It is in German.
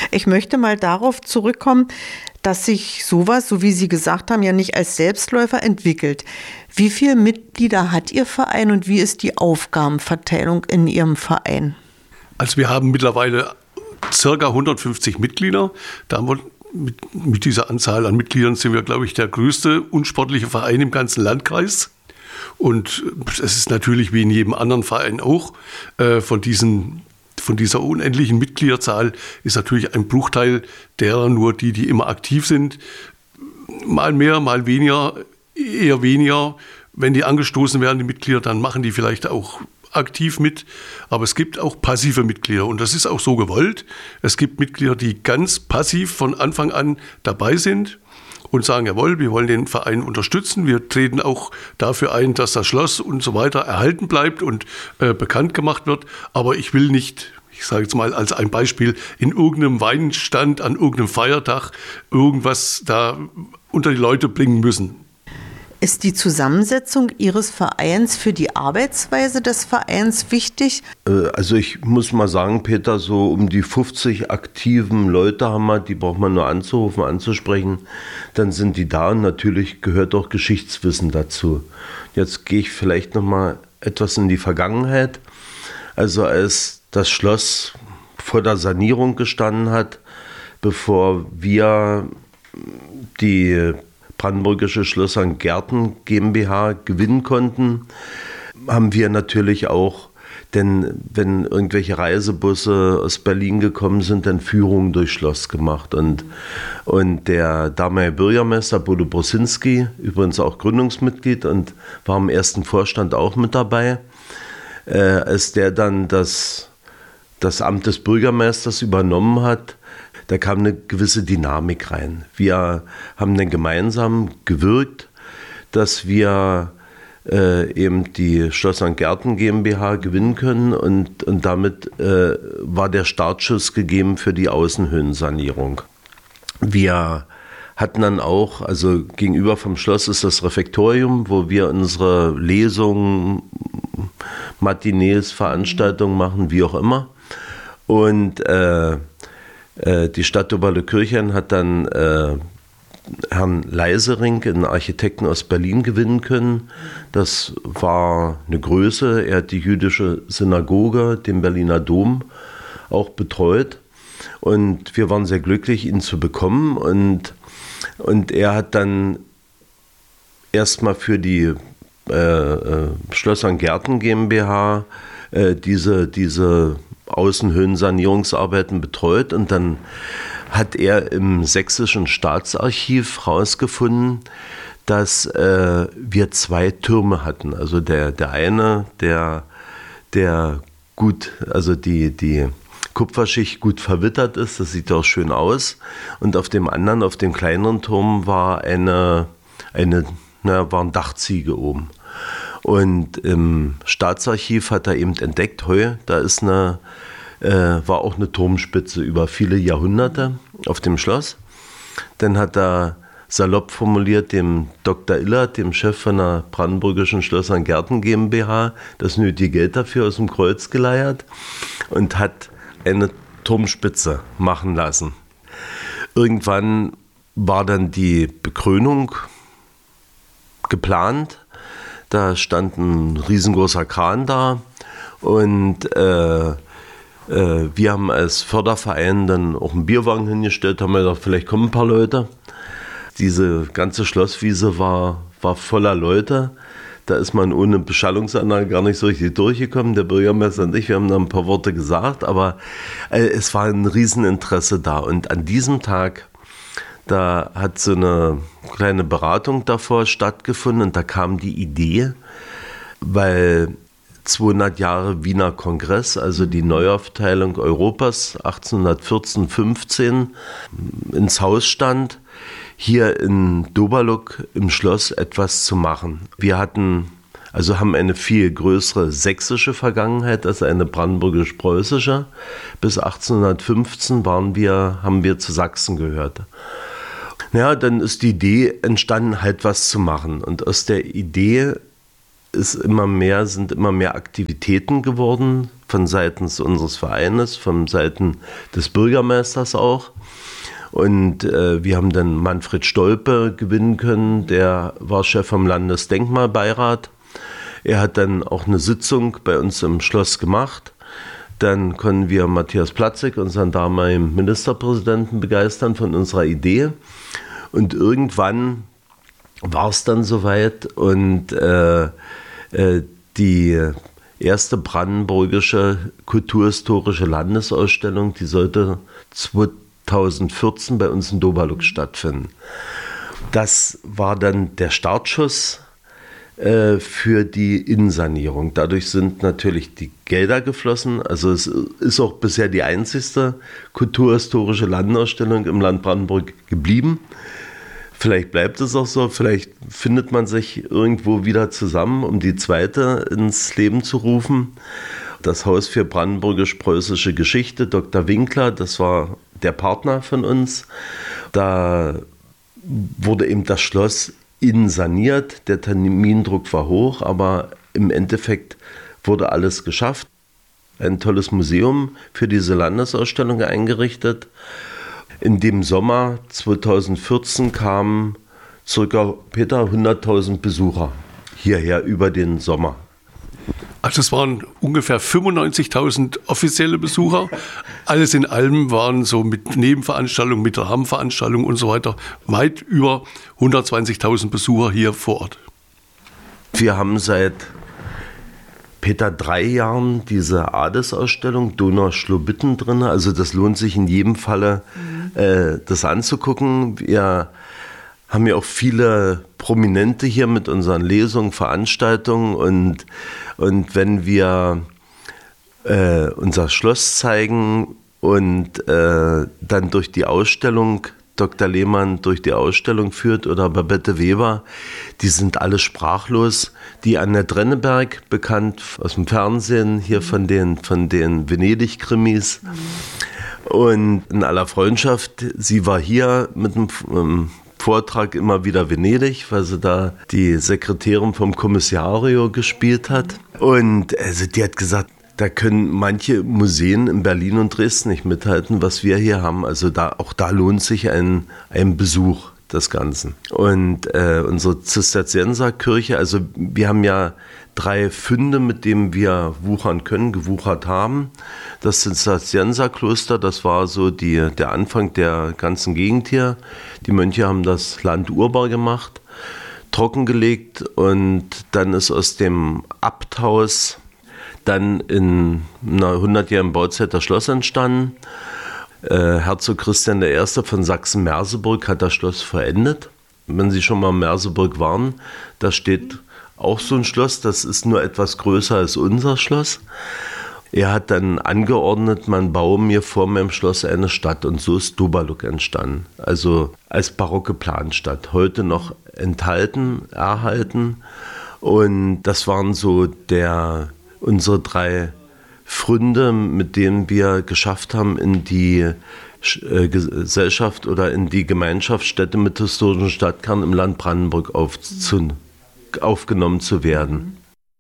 Ich möchte mal darauf zurückkommen, dass sich sowas, so wie Sie gesagt haben, ja nicht als Selbstläufer entwickelt. Wie viele Mitglieder hat Ihr Verein und wie ist die Aufgabenverteilung in Ihrem Verein? Also wir haben mittlerweile circa 150 Mitglieder. Da haben wir mit dieser Anzahl an Mitgliedern sind wir, glaube ich, der größte unsportliche Verein im ganzen Landkreis. Und es ist natürlich wie in jedem anderen Verein auch, von dieser unendlichen Mitgliederzahl ist natürlich ein Bruchteil derer nur die immer aktiv sind. Mal mehr, mal weniger, eher weniger. Wenn die angestoßen werden, die Mitglieder, dann machen die vielleicht auch aktiv mit. Aber es gibt auch passive Mitglieder und das ist auch so gewollt. Es gibt Mitglieder, die ganz passiv von Anfang an dabei sind und sagen, jawohl, wir wollen den Verein unterstützen. Wir treten auch dafür ein, dass das Schloss und so weiter erhalten bleibt und bekannt gemacht wird. Aber ich will nicht, ich sage jetzt mal als ein Beispiel, in irgendeinem Weinstand an irgendeinem Feiertag irgendwas da unter die Leute bringen müssen. Ist die Zusammensetzung Ihres Vereins für die Arbeitsweise des Vereins wichtig? Also ich muss mal sagen, Peter, so um die 50 aktiven Leute haben wir, die braucht man nur anzurufen, anzusprechen. Dann sind die da und natürlich gehört auch Geschichtswissen dazu. Jetzt gehe ich vielleicht noch mal etwas in die Vergangenheit. Also als das Schloss vor der Sanierung gestanden hat, bevor wir die Brandenburgische Schlösser und Gärten GmbH gewinnen konnten, haben wir natürlich auch, denn wenn irgendwelche Reisebusse aus Berlin gekommen sind, dann Führungen durchs Schloss gemacht. Und der damalige Bürgermeister Bodo Brosinski, übrigens auch Gründungsmitglied und war im ersten Vorstand auch mit dabei, als der dann das Amt des Bürgermeisters übernommen hat, da kam eine gewisse Dynamik rein. Wir haben dann gemeinsam gewirkt, dass wir eben die Schloss und Gärten GmbH gewinnen können und damit war der Startschuss gegeben für die Außenhöhensanierung. Wir hatten dann auch, also gegenüber vom Schloss ist das Refektorium, wo wir unsere Lesungen, Matinees, Veranstaltungen machen, wie auch immer. Und die Stadt Oberle-Kirchheim hat dann Herrn Leisering, einen Architekten aus Berlin, gewinnen können. Das war eine Größe. Er hat die jüdische Synagoge, den Berliner Dom, auch betreut. Und wir waren sehr glücklich, ihn zu bekommen. Und er hat dann erstmal für die Schlösser und Gärten GmbH diese Außenhöhensanierungsarbeiten betreut und dann hat er im Sächsischen Staatsarchiv herausgefunden, dass wir 2 Türme hatten. Also der eine, der gut, also die Kupferschicht gut verwittert ist, das sieht auch schön aus. Und auf dem anderen, auf dem kleineren Turm war war ein Dachziegel oben. Und im Staatsarchiv hat er eben entdeckt, da ist war auch eine Turmspitze über viele Jahrhunderte auf dem Schloss. Dann hat er salopp formuliert dem Dr. Illert, dem Chef von der Brandenburgischen Schlösser und Gärten GmbH, das nötige Geld dafür aus dem Kreuz geleiert und hat eine Turmspitze machen lassen. Irgendwann war dann die Bekrönung geplant. Da stand ein riesengroßer Kran da und wir haben als Förderverein dann auch einen Bierwagen hingestellt, haben wir gedacht, vielleicht kommen ein paar Leute. Diese ganze Schlosswiese war voller Leute. Da ist man ohne Beschallungsanlage gar nicht so richtig durchgekommen. Der Bürgermeister und ich, wir haben da ein paar Worte gesagt, aber es war ein Rieseninteresse da. Und an diesem Tag, da hat so eine kleine Beratung davor stattgefunden und da kam die Idee, weil 200 Jahre Wiener Kongress, also die Neuaufteilung Europas 1814-15 ins Haus stand, hier in Doberluck im Schloss etwas zu machen. Wir haben eine viel größere sächsische Vergangenheit als eine brandenburgisch-preußische. Bis 1815 haben wir zu Sachsen gehört. Ja, dann ist die Idee entstanden, halt was zu machen. Und aus der Idee sind immer mehr Aktivitäten geworden. von seitens unseres Vereines, von Seiten des Bürgermeisters auch. Und wir haben dann Manfred Stolpe gewinnen können, der war Chef vom Landesdenkmalbeirat. Er hat dann auch eine Sitzung bei uns im Schloss gemacht. Dann konnten wir Matthias Platzek, unseren damaligen Ministerpräsidenten, begeistern von unserer Idee. Und irgendwann war es dann soweit und die erste brandenburgische kulturhistorische Landesausstellung, die sollte 2014 bei uns in Doberlug stattfinden. Das war dann der Startschuss für die Innensanierung. Dadurch sind natürlich die Gelder geflossen. Also es ist auch bisher die einzigste kulturhistorische Landesausstellung im Land Brandenburg geblieben. Vielleicht bleibt es auch so, vielleicht findet man sich irgendwo wieder zusammen, um die zweite ins Leben zu rufen. Das Haus für brandenburgisch-preußische Geschichte, Dr. Winkler, das war der Partner von uns. Da wurde eben das Schloss innen saniert, der Termindruck war hoch, aber im Endeffekt wurde alles geschafft. Ein tolles Museum für diese Landesausstellung eingerichtet. In dem Sommer 2014 kamen ca. 100.000 Besucher hierher über den Sommer. Also es waren ungefähr 95.000 offizielle Besucher. Alles in allem waren so mit Nebenveranstaltungen, mit Rahmenveranstaltungen und so weiter weit über 120.000 Besucher hier vor Ort. Wir haben seit Peter 3 Jahren diese Adesausstellung Donauschlobitten drin. Also das lohnt sich in jedem Falle, das anzugucken. Wir haben ja auch viele Prominente hier mit unseren Lesungen, Veranstaltungen und wenn wir unser Schloss zeigen und dann durch die Ausstellung, Dr. Lehmann durch die Ausstellung führt oder Babette Weber, die sind alle sprachlos. Die Annette Drenneberg, bekannt aus dem Fernsehen, hier von den Venedig-Krimis. Und in aller Freundschaft, sie war hier mit einem Vortrag immer wieder Venedig, weil sie da die Sekretärin vom Kommissario gespielt hat. Und also die hat gesagt, da können manche Museen in Berlin und Dresden nicht mithalten, was wir hier haben. Also auch da lohnt sich ein Besuch des Ganzen. Und unsere Zisterzienserkirche, also wir haben ja 3 Funde, mit denen wir wuchern können, gewuchert haben. Das Zisterzienserkloster, das war so der Anfang der ganzen Gegend hier. Die Mönche haben das Land urbar gemacht, trockengelegt und dann ist aus dem Abthaus dann in einer 100-jährigen Bauzeit das Schloss entstanden. Herzog Christian I. von Sachsen-Merseburg hat das Schloss verendet. Wenn Sie schon mal in Merseburg waren, da steht auch so ein Schloss, das ist nur etwas größer als unser Schloss. Er hat dann angeordnet, man baue mir vor meinem Schloss eine Stadt und so ist Doberlug entstanden. Also als barocke Planstadt, heute noch erhalten und das waren so unsere 3 Pfründe, mit denen wir geschafft haben, in die Gesellschaft oder in die Gemeinschaftsstätte mit historischen Stadtkern im Land Brandenburg aufgenommen zu werden.